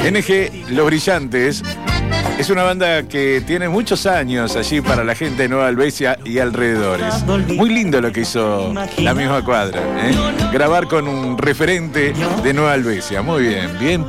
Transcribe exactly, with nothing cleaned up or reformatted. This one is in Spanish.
N G Los Brillantes es una banda que tiene muchos años allí para la gente de Nueva Albesia y alrededores. Muy lindo lo que hizo la misma cuadra, ¿eh? Grabar con un referente de Nueva Albesia. Muy bien, bien.